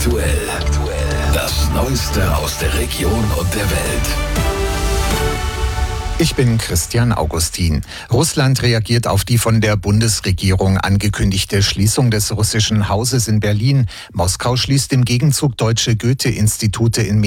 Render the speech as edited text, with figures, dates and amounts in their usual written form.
aktuell. Das Neueste aus der Region und der Welt. Ich bin Christian Augustin. Russland reagiert auf die von der Bundesregierung angekündigte Schließung des russischen Hauses in Berlin. Moskau schließt im Gegenzug deutsche Goethe-Institute in